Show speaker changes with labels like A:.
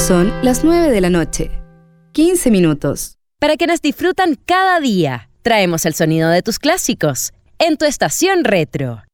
A: Son las 9 de la noche. 15 minutos.
B: Para quienes disfrutan cada día, traemos el sonido de tus clásicos en tu estación retro.